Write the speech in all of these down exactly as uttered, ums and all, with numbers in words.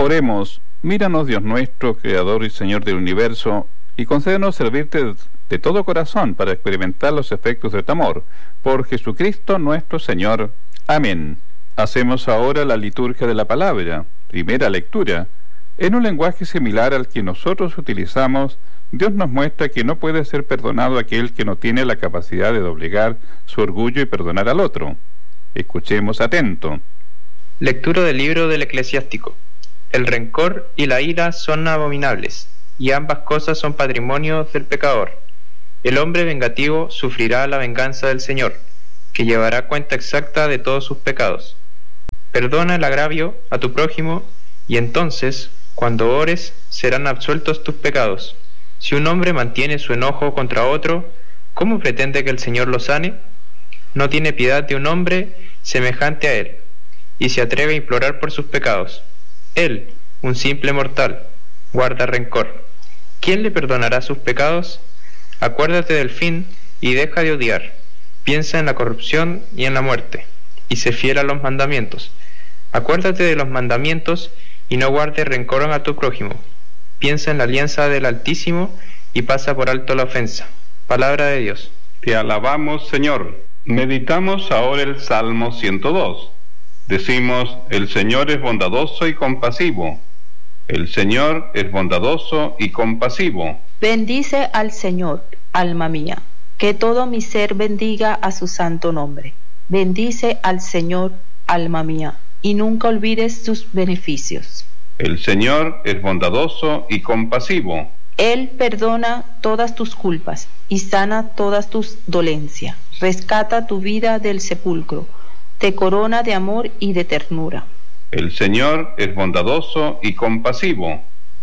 Oremos. Míranos, Dios nuestro, Creador y Señor del universo, y concédenos servirte de todo corazón para experimentar los efectos de tu amor. Por Jesucristo nuestro Señor. Amén. Hacemos ahora la liturgia de la palabra, primera lectura. En un lenguaje similar al que nosotros utilizamos, Dios nos muestra que no puede ser perdonado aquel que no tiene la capacidad de doblegar su orgullo y perdonar al otro. Escuchemos atento. Lectura del libro del Eclesiástico. El rencor y la ira son abominables, y ambas cosas son patrimonio del pecador. El hombre vengativo sufrirá la venganza del Señor, que llevará cuenta exacta de todos sus pecados. Perdona el agravio a tu prójimo, y entonces, cuando ores, serán absueltos tus pecados. Si un hombre mantiene su enojo contra otro, ¿cómo pretende que el Señor lo sane? No tiene piedad de un hombre semejante a él, y se atreve a implorar por sus pecados. Él, un simple mortal, guarda rencor. ¿Quién le perdonará sus pecados? Acuérdate del fin y deja de odiar. Piensa en la corrupción y en la muerte, y sé fiel a los mandamientos. Acuérdate de los mandamientos y no guardes rencor a tu prójimo. Piensa en la alianza del Altísimo y pasa por alto la ofensa. Palabra de Dios. Te alabamos, Señor. Meditamos ahora el Salmo ciento dos. Decimos, el Señor es bondadoso y compasivo. El Señor es bondadoso y compasivo. Bendice al Señor, alma mía, que todo mi ser bendiga a su santo nombre. Bendice al Señor, alma mía, y nunca olvides sus beneficios. El Señor es bondadoso y compasivo. Él perdona todas tus culpas y sana todas tus dolencias. Rescata tu vida del sepulcro. Te corona de amor y de ternura. El Señor es bondadoso y compasivo.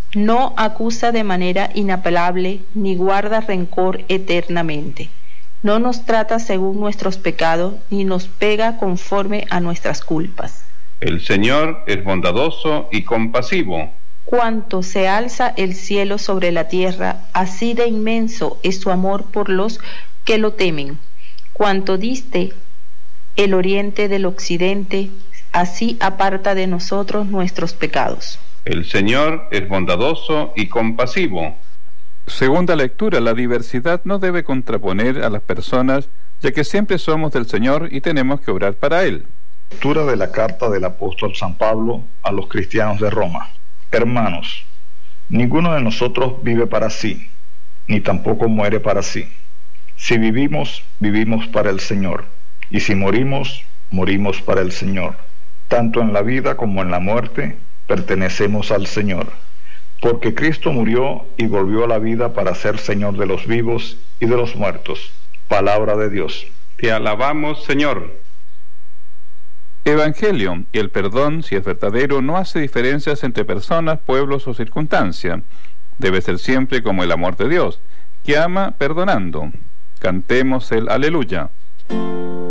No acusa de manera inapelable ni guarda rencor eternamente. No nos trata según nuestros pecados ni nos pega conforme a nuestras culpas. El Señor es bondadoso y compasivo. Cuanto se alza el cielo sobre la tierra, así de inmenso es su amor por los que lo temen. Cuanto diste el oriente del occidente, así aparta de nosotros nuestros pecados. El Señor es bondadoso y compasivo. Segunda lectura. La diversidad no debe contraponer a las personas, ya que siempre somos del Señor y tenemos que obrar para Él. Lectura de la carta del apóstol San Pablo a los cristianos de Roma. Hermanos, ninguno de nosotros vive para sí, ni tampoco muere para sí. Si vivimos, vivimos para el Señor, y si morimos, morimos para el Señor. Tanto en la vida como en la muerte, pertenecemos al Señor. Porque Cristo murió y volvió a la vida para ser Señor de los vivos y de los muertos. Palabra de Dios. Te alabamos, Señor. Evangelio. Y el perdón, si es verdadero, no hace diferencias entre personas, pueblos o circunstancias. Debe ser siempre como el amor de Dios, que ama perdonando. Cantemos el Aleluya.